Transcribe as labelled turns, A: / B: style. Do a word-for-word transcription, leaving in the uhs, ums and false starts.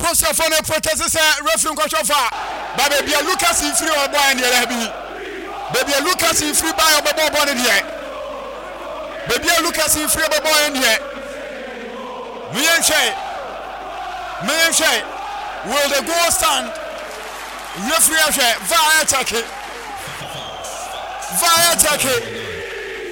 A: Akosia for the protest say referee Kochofa. But baby Lucas in free or boy and the baby Lucas in free by or boy born in here. Baby Lucas in free or boy in here. Mian Shay. Mian Shay. Will the goal stand? Referee Shay. Via attack it. Via attack it.